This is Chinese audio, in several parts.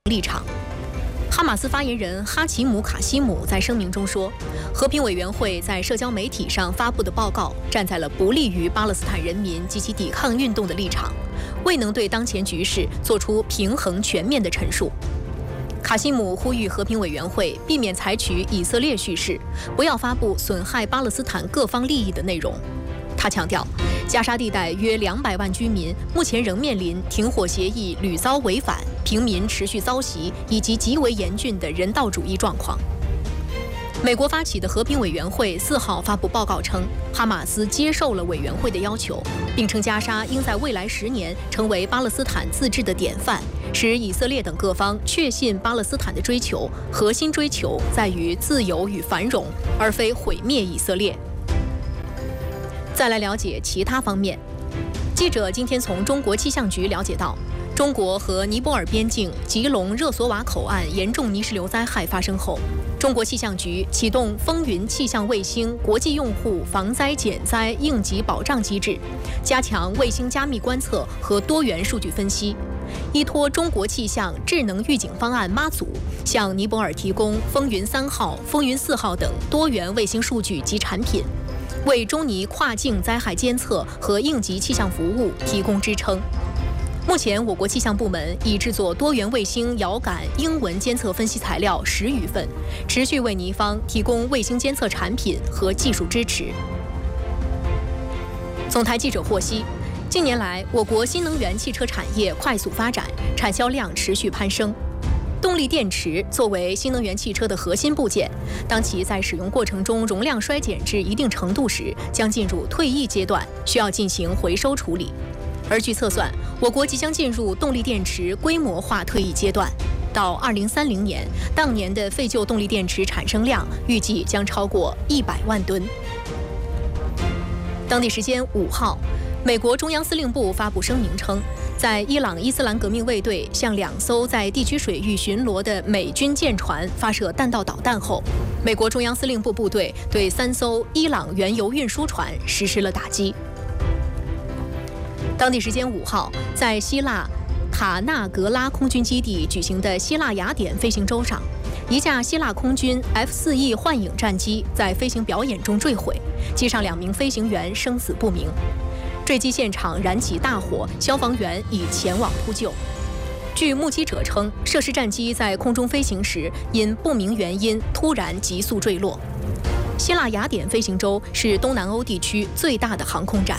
立场。哈马斯发言人哈奇姆·卡西姆在声明中说，和平委员会在社交媒体上发布的报告站在了不利于巴勒斯坦人民及其抵抗运动的立场，未能对当前局势做出平衡全面的陈述。卡西姆呼吁和平委员会避免采取以色列叙事，不要发布损害巴勒斯坦各方利益的内容。他强调，加沙地带约200万居民目前仍面临停火协议屡遭违反、平民持续遭袭以及极为严峻的人道主义状况。美国发起的和平委员会4号发布报告称，哈马斯接受了委员会的要求，并称加沙应在未来10年成为巴勒斯坦自治的典范，使以色列等各方确信巴勒斯坦的追求核心追求在于自由与繁荣，而非毁灭以色列。再来了解其他方面，记者今天从中国气象局了解到，中国和尼泊尔边境吉隆热索瓦口岸严重泥石流灾害发生后，中国气象局启动风云气象卫星国际用户防灾减灾应急保障机制，加强卫星加密观测和多元数据分析，依托中国气象智能预警方案妈祖，向尼泊尔提供风云3号、风云4号等多元卫星数据及产品，为中尼跨境灾害监测和应急气象服务提供支撑。目前，我国气象部门已制作多元卫星遥感英文监测分析材料10余份，持续为尼方提供卫星监测产品和技术支持。总台记者获悉，近年来，我国新能源汽车产业快速发展，产销量持续攀升。动力电池作为新能源汽车的核心部件，当其在使用过程中容量衰减至一定程度时，将进入退役阶段，需要进行回收处理。而据测算，我国即将进入动力电池规模化退役阶段，到2030年，当年的废旧动力电池产生量预计将超过100万吨。当地时间5号，美国中央司令部发布声明称，在伊朗伊斯兰革命卫队向2艘在地区水域巡逻的美军舰船发射弹道导弹后，美国中央司令部部队对3艘伊朗原油运输船实施了打击。当地时间5号，在希腊塔纳格拉空军基地举行的希腊雅典飞行周上，一架希腊空军 F4E 幻影战机在飞行表演中坠毁，机上2名飞行员生死不明。坠机现场燃起大火，消防员已前往扑救。据目击者称，涉事战机在空中飞行时因不明原因突然急速坠落。希腊雅典飞行周是东南欧地区最大的航空展。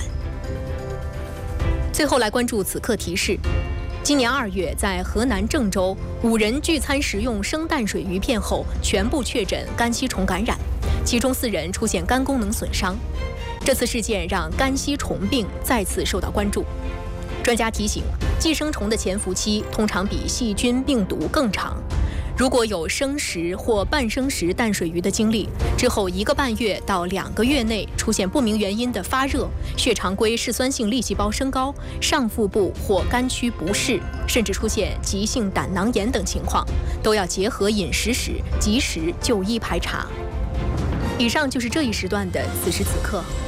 最后来关注此刻提示：今年2月，在河南郑州，5人聚餐食用生淡水鱼片后，全部确诊肝吸虫感染，其中4人出现肝功能损伤。这次事件让肝吸虫病再次受到关注。专家提醒，寄生虫的潜伏期通常比细菌、病毒更长。如果有生食或半生食淡水鱼的经历，之后1个半月到2个月内出现不明原因的发热、血常规嗜酸性粒细胞升高、上腹部或肝区不适，甚至出现急性胆囊炎等情况，都要结合饮食史及时就医排查。以上就是这一时段的此时此刻。